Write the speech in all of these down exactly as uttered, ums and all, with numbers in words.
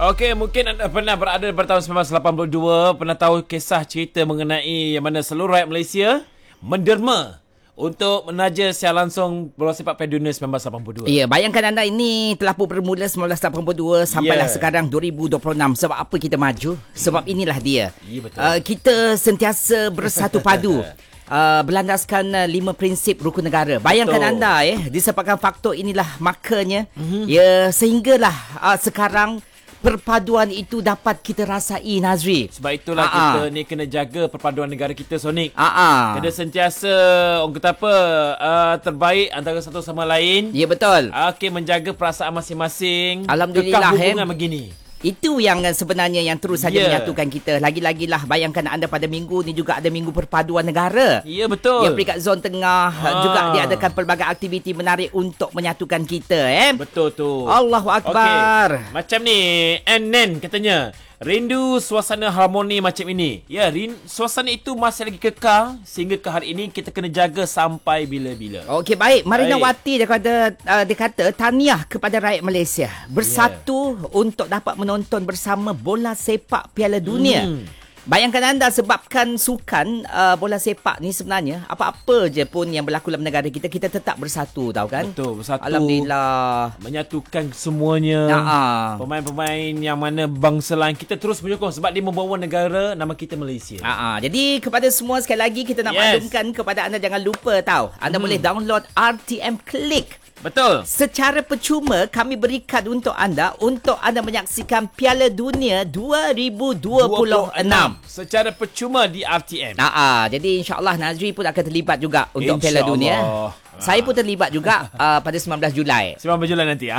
Okey, mungkin anda pernah berada pada tahun sembilan belas lapan puluh dua, pernah tahu kisah cerita mengenai yang mana seluruh rakyat Malaysia menderma untuk menaja secara langsung bola sepak Piala Dunia sembilan belas lapan puluh dua. Ya, bayangkan anda ini telah pun bermula sembilan belas lapan puluh dua sampailah yeah. sekarang dua ribu dua puluh enam. Sebab apa kita maju? Sebab inilah dia. Ya, betul. Uh, kita sentiasa bersatu padu. Uh, berlandaskan uh, lima prinsip rukun negara. Bayangkan Betul. anda eh disebabkan faktor inilah makanya mm-hmm. ya sehinggalah uh, sekarang perpaduan itu dapat kita rasai, Nazri. Sebab itulah Aa. kita ni kena jaga perpaduan negara kita, Sonic. Aa. Kena sentiasa, orang kata apa, uh, terbaik antara satu sama lain. Ya, betul. Okey, menjaga perasaan masing-masing. Alhamdulillah, kekal hubungan eh. begini. Itu yang sebenarnya yang terus saja yeah. menyatukan kita. Lagi-lagilah bayangkan anda pada minggu ni juga ada Minggu Perpaduan Negara. Ya, betul. Yang peringkat zon tengah Ah. juga diadakan pelbagai aktiviti menarik untuk menyatukan kita. Eh? Betul tu. Allahu Akbar. Okay. Macam ni, N N katanya, rindu suasana harmoni macam ini. Ya, rin, suasana itu masih lagi kekal sehingga ke hari ini kita kena jaga sampai bila-bila. Okey, baik. Marina Baik. Wati dia kata, uh, dia kata tahniah kepada rakyat Malaysia. Bersatu yeah. untuk dapat menonton bersama bola sepak Piala Dunia. Hmm. Bayangkan anda sebabkan sukan uh, bola sepak ni sebenarnya apa-apa je pun yang berlaku dalam negara kita, kita tetap bersatu, tahu kan? Betul, bersatu. Alhamdulillah. Menyatukan semuanya. Nah, pemain-pemain yang mana bangsa lain kita terus menyokong sebab dia membawa negara nama kita Malaysia. Ah, jadi kepada semua sekali lagi kita nak Yes. maklumkan kepada anda, jangan lupa tahu. Anda hmm. boleh download R T M Click. Betul. Secara percuma kami berikan untuk anda untuk anda menyaksikan Piala Dunia dua ribu dua puluh enam. Secara percuma di R T M. Nah, ah, jadi insya-Allah Nazri pun akan terlibat juga untuk Piala Dunia. Saya pun terlibat juga uh, pada sembilan belas Julai. sembilan belas Julai nanti.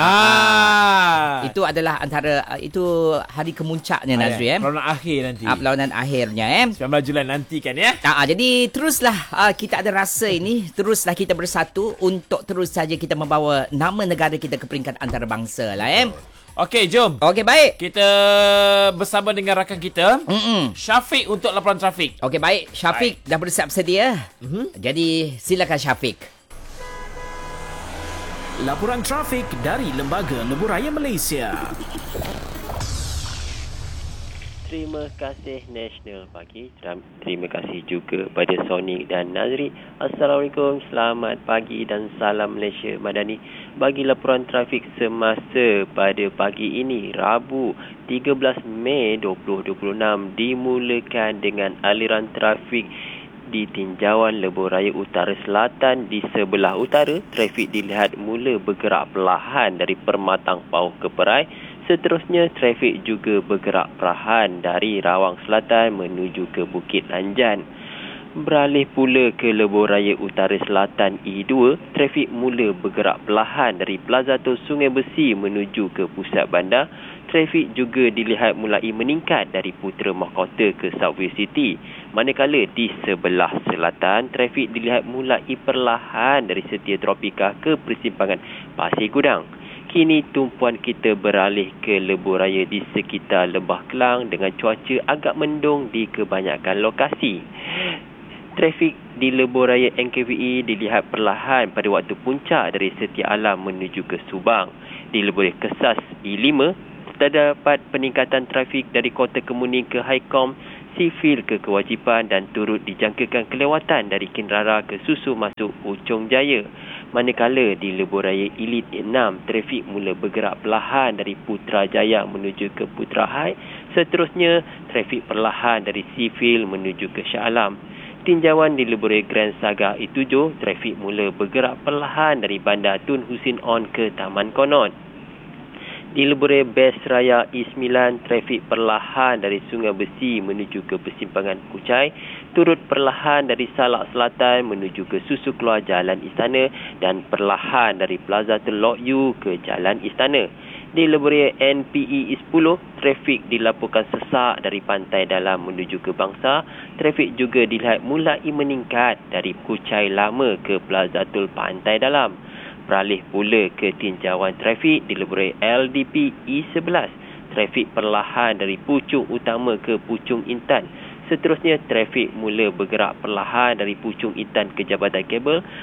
Ah. Itu adalah antara uh, itu hari kemuncaknya, Nazri, eh. Perlawanan akhir nanti. Ah, perlawanan akhirnya, eh. sembilan belas Julai nantikan, ya. Ah, jadi teruslah uh, kita ada rasa ini, teruslah kita bersatu untuk terus saja kita membawa nama negara kita ke peringkat antarabangsa lah, eh. Okey, jom. Okey, baik. Kita bersama dengan rakan kita, Mm-mm. Syafiq, untuk laporan trafik. Okey, baik. Syafiq baik. dah bersiap sedia. Mm-hmm. Jadi silakan Syafiq. Laporan trafik dari Lembaga Lebuhraya Malaysia. Terima kasih National Pagi. Terima kasih juga pada Sonic dan Nazri. Assalamualaikum, selamat pagi dan salam Malaysia Madani. Bagi laporan trafik semasa pada pagi ini, Rabu tiga belas Mei dua ribu dua puluh enam, dimulakan dengan aliran trafik di tinjauan Lebuhraya Utara Selatan. Di sebelah utara, trafik dilihat mula bergerak perlahan dari Permatang Pauh ke Perai. Seterusnya, trafik juga bergerak perlahan dari Rawang Selatan menuju ke Bukit Lanjan. Beralih pula ke Lebuhraya Utara Selatan E dua, trafik mula bergerak perlahan dari Plaza Tol Sungai Besi menuju ke pusat bandar. Trafik juga dilihat mulai meningkat dari Putera Mahkota ke Subway City. Manakala di sebelah selatan, trafik dilihat mulai perlahan dari Setia Tropika ke persimpangan Pasir Gudang. Kini tumpuan kita beralih ke Lebuhraya di sekitar Lembah Kelang dengan cuaca agak mendung di kebanyakan lokasi. Trafik di Lebuhraya N K V E dilihat perlahan pada waktu puncak dari Setia Alam menuju ke Subang. Di Lebuhraya Kesas E lima, terdapat peningkatan trafik dari Kota Kemuning ke Haikom, Sifil ke Kewajipan dan turut dijangkakan kelewatan dari Kinrara ke Susu masuk Puchong Jaya. Manakala di Lebuhraya Elit enam, trafik mula bergerak perlahan dari Putrajaya menuju ke Putrahai. Seterusnya, trafik perlahan dari Sifil menuju ke Shah Alam. Tinjauan di Lebuhraya Grand Saga E tujuh, trafik mula bergerak perlahan dari Bandar Tun Husin On ke Taman Konon. Di Lebuhraya Best Raya E sembilan, trafik perlahan dari Sungai Besi menuju ke persimpangan Kuchai, turut perlahan dari Salak Selatan menuju ke Susu Keluar Jalan Istana dan perlahan dari Plaza Telok Yu ke Jalan Istana. Di Lebuhraya N P E E sepuluh, trafik dilaporkan sesak dari Pantai Dalam menuju ke Bangsa. Trafik juga dilihat mulai meningkat dari Kuchai Lama ke Plaza Tol Pantai Dalam. Beralih pula ke tinjauan trafik di Lebuhraya L D P E sebelas. Trafik perlahan dari Puchong Utama ke Puchong Intan. Seterusnya, trafik mula bergerak perlahan dari Puchong Intan ke Jabatan Kabel.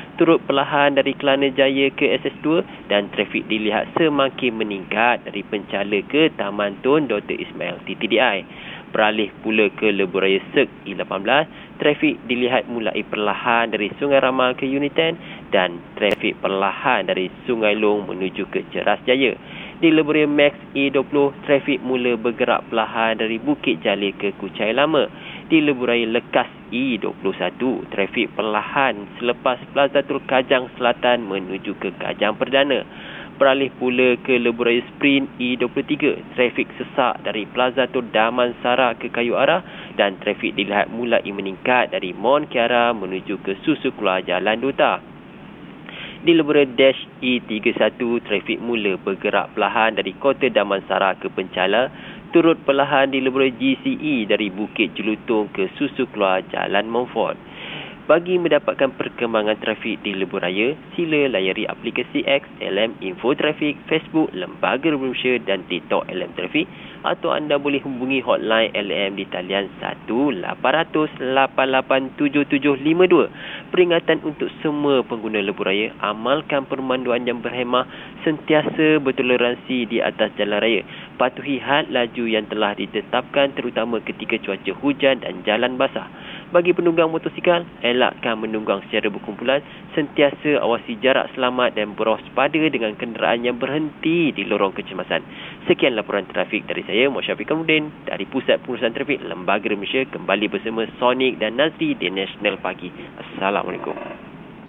turut perlahan dari Kelana Jaya ke S S dua dan trafik dilihat semakin meningkat dari Penchala ke Taman Tun Doktor Ismail T T D I. Beralih pula ke Lebuh Raya Sek E lapan belas, trafik dilihat mulai perlahan dari Sungai Ramal ke Unit sepuluh dan trafik perlahan dari Sungai Long menuju ke Ceras Jaya. Di Lebuh Raya Max E dua puluh, trafik mula bergerak perlahan dari Bukit Jalil ke Kuchai Lama. Di Lebuh Raya Lekas E dua puluh satu, trafik perlahan selepas Plaza Tul Kajang Selatan menuju ke Kajang Perdana. Beralih pula ke Lebuh Raya Sprint E dua puluh tiga, trafik sesak dari Plaza Tul Damansara ke Kayu Arah dan trafik dilihat mulai meningkat dari Mon Kiara menuju ke Susu Keluar Jalan Duta. Di Lebuh Raya Dash E tiga puluh satu, trafik mula bergerak perlahan dari Kota Damansara ke Penchala, turut perlahan di Lebuh Raya G C E dari Bukit Jelutong ke Susu Keluar Jalan Montfort. Bagi mendapatkan perkembangan trafik di Lebuh Raya, sila layari aplikasi X, L M Info Trafik, Facebook, Lembaga Lebuh Malaysia dan TikTok L M Trafik, atau anda boleh hubungi hotline L M di talian satu lapan kosong kosong lapan lapan tujuh tujuh lima dua. Peringatan untuk semua pengguna Lebuh Raya, amalkan pemanduan yang berhemah, sentiasa bertoleransi di atas jalan raya. Patuhi had laju yang telah ditetapkan terutama ketika cuaca hujan dan jalan basah. Bagi penunggang motosikal, elakkan menunggang secara berkumpulan, sentiasa awasi jarak selamat dan berwaspada dengan kenderaan yang berhenti di lorong kecemasan. Sekian laporan trafik dari saya, Muhammad Syafiq Kamudin, dari Pusat Pengurusan Trafik Lembaga Malaysia, kembali bersama Sonic dan Nazri di National Pagi. Assalamualaikum.